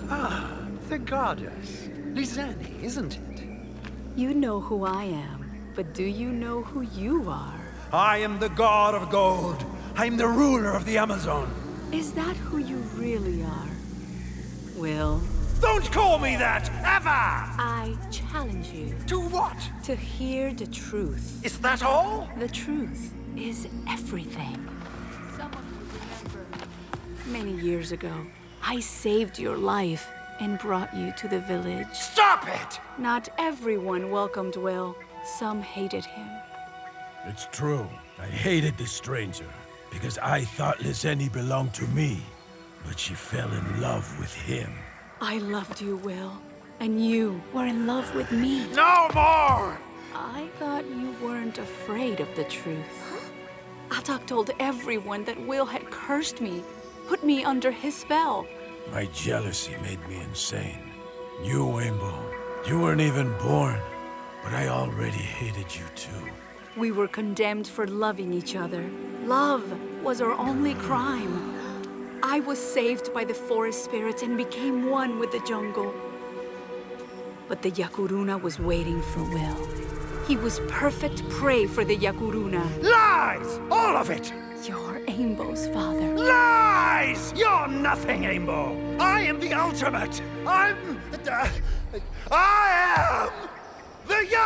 Ah, the goddess. Lizani, isn't it? You know who I am, but do you know who you are? I am the god of gold. I am the ruler of the Amazon. Is that who you really are? Will, Don't call me that, ever! I challenge you To what? to hear the truth. Is that all? The truth is everything. Some of you remember. Many years ago, I saved your life and brought you to the village. Stop it! Not everyone welcomed Will. Some hated him. It's true. I hated this stranger because I thought Lizeni belonged to me, but she fell in love with him. I loved you, Will, and you were in love with me. No more! I thought you weren't afraid of the truth. Atak told everyone that Will had cursed me, put me under his spell. My jealousy made me insane. You, Rainbow, you weren't even born, but I already hated you too. We were condemned for loving each other. Love was our only crime. I was saved by the forest spirits and became one with the jungle. But the Yakuruna was waiting for Will. He was perfect prey for the Yakuruna. Lies! All of it! You're Aimbo's father. Lies! You're nothing, Aimbo! I am the ultimate! I am the